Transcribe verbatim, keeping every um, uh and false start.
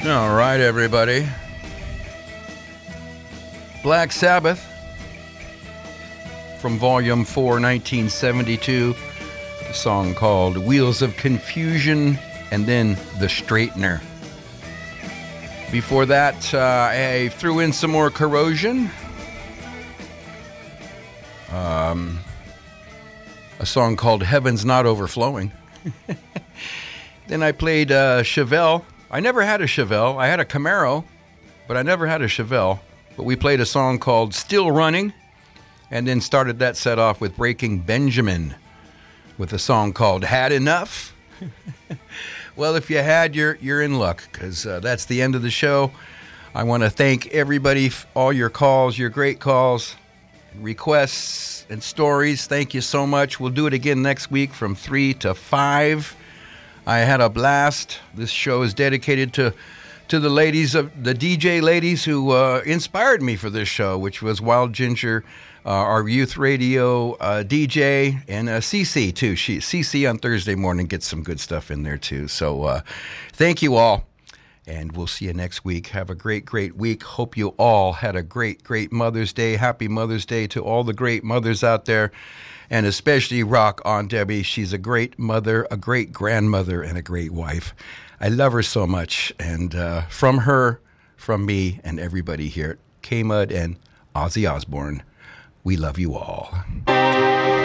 All right, everybody. Black Sabbath from Volume four, nineteen seventy-two. A song called Wheels of Confusion, and then The Straightener. Before that, uh, I threw in some more Corrosion. Um, a song called Heaven's Not Overflowing. Then I played uh, Chevelle. I never had a Chevelle. I had a Camaro, but I never had a Chevelle. But we played a song called Still Running, and then started that set off with Breaking Benjamin with a song called Had Enough. Well, if you had, you're, you're in luck, because uh, that's the end of the show. I want to thank everybody, for all your calls, your great calls, requests, and stories. Thank you so much. We'll do it again next week from three to five. I had a blast. This show is dedicated to to the ladies, of the D J ladies who uh, inspired me for this show, which was Wild Ginger, uh, our youth radio uh, D J, and uh, Cece too. She Cece on Thursday morning gets some good stuff in there too. So uh, thank you all, and we'll see you next week. Have a great, great week. Hope you all had a great, great Mother's Day. Happy Mother's Day to all the great mothers out there. And especially rock on Debbie. She's a great mother, a great grandmother, and a great wife. I love her so much. And uh, from her, from me, and everybody here at K-Mud and Ozzy Osbourne, we love you all.